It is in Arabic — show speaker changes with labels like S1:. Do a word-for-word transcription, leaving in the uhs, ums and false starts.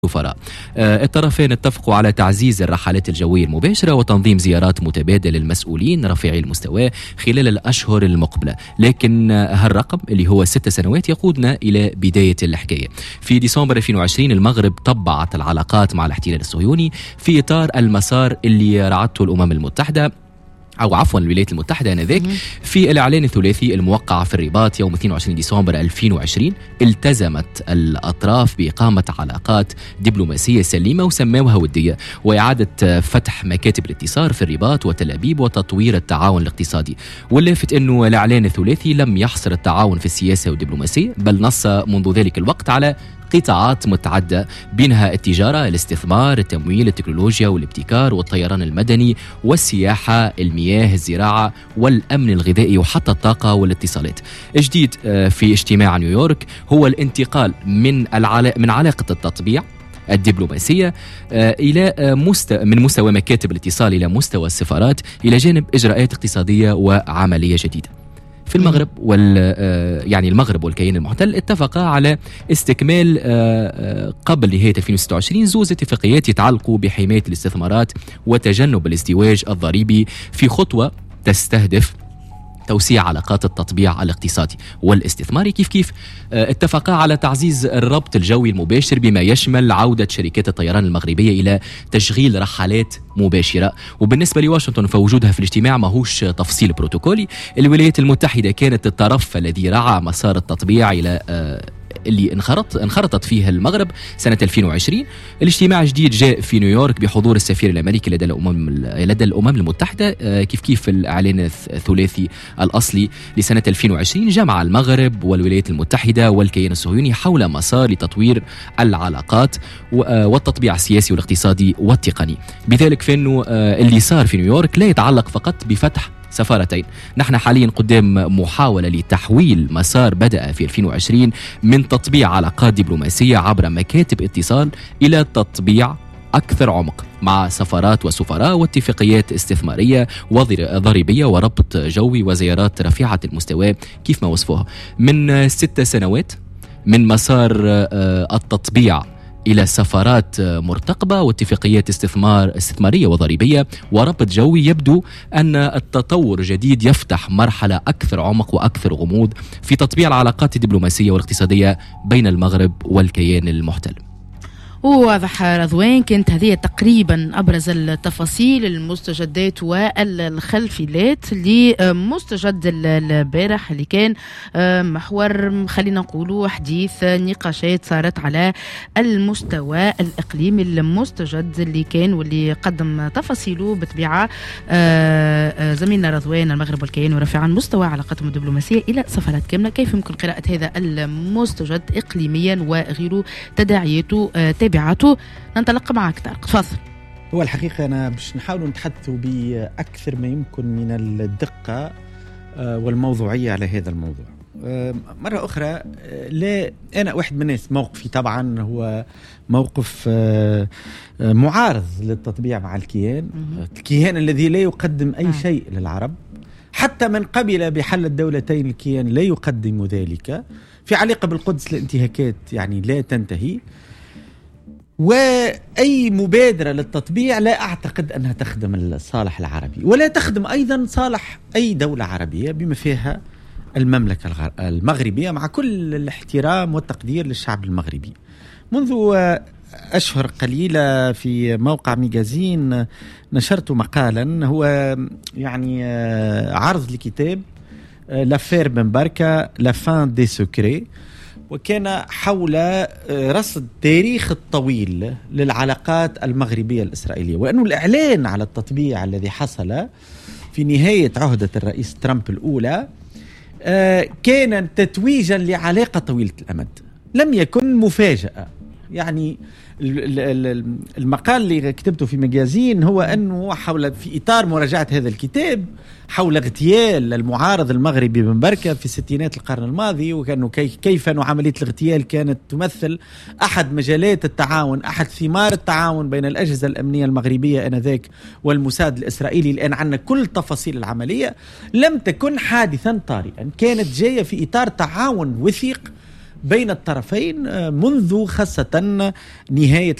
S1: السفراء. الطرفين اتفقوا على تعزيز الرحلات الجوية المباشرة وتنظيم زيارات متبادلة للمسؤولين رفيعي المستوى خلال الأشهر المقبلة، لكن هالرقم اللي هو ست سنوات يقودنا إلى بداية الحكاية. في ديسمبر ألفين وعشرين المغرب طبعت العلاقات مع الاحتلال الصهيوني في إطار المسار اللي رعته الأمم المتحدة أو عفوا الولايات المتحدة آنذاك في الإعلان الثلاثي الموقع في الرباط يوم اثنين وعشرين ديسمبر ألفين وعشرين. التزمت الأطراف بإقامة علاقات دبلوماسية سليمة وسموها ودية، وإعادة فتح مكاتب الاتصال في الرباط وتل أبيب وتطوير التعاون الاقتصادي. واللافت أنه الإعلان الثلاثي لم يحصر التعاون في السياسة والدبلوماسية، بل نص منذ ذلك الوقت على قطاعات متعدة بينها التجارة، الاستثمار، التمويل، التكنولوجيا والابتكار والطيران المدني والسياحة، المياه، الزراعة والأمن الغذائي وحتى الطاقة والاتصالات. جديد في اجتماع نيويورك هو الانتقال من العلا... من علاقة التطبيع الدبلوماسية إلى مست... من مستوى مكاتب الاتصال إلى مستوى السفارات، إلى جانب إجراءات اقتصادية وعملية جديدة. في المغرب وال يعني المغرب والكيان المحتل اتفقا على استكمال قبل نهاية ألفين وستة وعشرين زوز اتفاقيات يتعلقوا بحماية الاستثمارات وتجنب الازدواج الضريبي في خطوة تستهدف توسيع علاقات التطبيع الاقتصادي والاستثماري. كيف كيف اتفقا على تعزيز الربط الجوي المباشر بما يشمل عودة شركات الطيران المغربية إلى تشغيل رحلات مباشرة. وبالنسبة لواشنطن فوجودها في الاجتماع ماهوش تفصيل بروتوكولي. الولايات المتحدة كانت الطرف الذي رعى مسار التطبيع إلى اللي انخرط انخرطت فيه المغرب سنة ألفين وعشرين. الاجتماع جديد جاء في نيويورك بحضور السفير الأمريكي لدى الأمم لدى الأمم المتحدة. كيف كيف الإعلان الثلاثي الأصلي لسنة ألفين وعشرين جمع المغرب والولايات المتحدة والكيان الصهيوني حول مسار لتطوير العلاقات والتطبيع السياسي والاقتصادي والتقني. بذلك فإنه اللي صار في نيويورك لا يتعلق فقط بفتح سفارتين. نحن حاليا قدام محاولة لتحويل مسار بدأ في ألفين وعشرين من تطبيع علاقات دبلوماسية عبر مكاتب اتصال إلى تطبيع أكثر عمق مع سفارات وسفراء واتفاقيات استثمارية وضريبية وربط جوي وزيارات رفيعة المستوى كيف ما وصفوها. من ست سنوات من مسار التطبيع إلى سفارات مرتقبة واتفاقيات استثمار استثمارية وضريبية وربط جوي، يبدو أن التطور جديد يفتح مرحلة أكثر عمق وأكثر غموض في تطبيع العلاقات الدبلوماسية والاقتصادية بين المغرب والكيان المحتل.
S2: وواضح رضوان، كانت هذه تقريبا أبرز التفاصيل المستجدات والخلفيات لمستجد البارح اللي كان محور خلينا نقولوا حديث نقاشات صارت على المستوى الإقليمي المستجد اللي كان واللي قدم تفاصيله بطبيعة زميلنا رضوان. المغرب والكيان ورفع عن مستوى علاقاتهم الدبلوماسية إلى سفارات كاملة. كيف يمكن قراءة هذا المستجد إقليميا وغيره تداعياته تبعاته؟ ننطلق معك طارق، تفضل.
S3: هو الحقيقة أنا باش نحاول نتحدثوا بأكثر ما يمكن من الدقة والموضوعية على هذا الموضوع. مرة أخرى، لا أنا واحد من الناس موقفي طبعا هو موقف معارض للتطبيع مع الكيان الكيان الذي لا يقدم أي شيء للعرب، حتى من قبل بحل الدولتين الكيان لا يقدم ذلك. في علاقة بالقدس الانتهاكات يعني لا تنتهي، وأي مبادرة للتطبيع لا أعتقد أنها تخدم الصالح العربي ولا تخدم أيضا صالح أي دولة عربية بما فيها المملكة المغربية، مع كل الاحترام والتقدير للشعب المغربي. منذ أشهر قليلة في موقع ميجازين نشرت مقالا هو يعني عرض لكتاب لافير بن بركة لا فان دي سكري، وكان حول رصد تاريخ الطويل للعلاقات المغربية الإسرائيلية، وأنه الإعلان على التطبيع الذي حصل في نهاية عهدة الرئيس ترامب الأولى كان تتويجا لعلاقة طويلة الأمد، لم يكن مفاجأة. يعني المقال اللي كتبته في مجازين هو أنه حول في إطار مراجعة هذا الكتاب حول اغتيال المعارض المغربي بن بركة في ستينات القرن الماضي، وكأنه كيف أن عملية الاغتيال كانت تمثل أحد مجالات التعاون، أحد ثمار التعاون بين الأجهزة الأمنية المغربية آنذاك والموساد الإسرائيلي. الآن عندنا كل تفاصيل العملية. لم تكن حادثا طارئا، كانت جاية في إطار تعاون وثيق بين الطرفين منذ خاصة نهاية